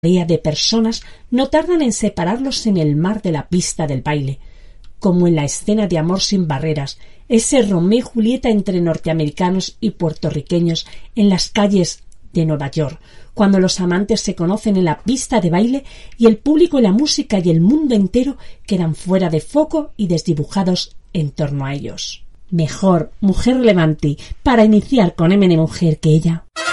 marea de personas no tardan en separarlos en el mar de la pista del baile, como en la escena de Amor sin barreras, ese Romeo y Julieta entre norteamericanos y puertorriqueños en las calles de Nueva York, cuando los amantes se conocen en la pista de baile y el público y la música y el mundo entero quedan fuera de foco y desdibujados en torno a ellos. Mejor mujer relevante para iniciar con M de Mujer que ella.